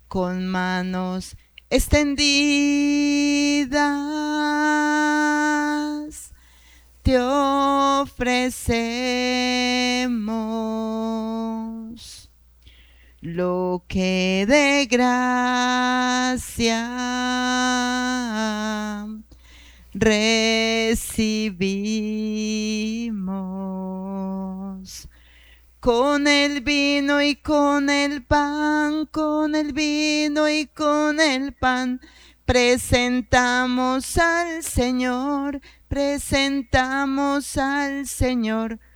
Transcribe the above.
con manos extendidas, te ofrecemos lo que de gracia recibimos. Con el vino y con el pan, con el vino y con el pan, presentamos al Señor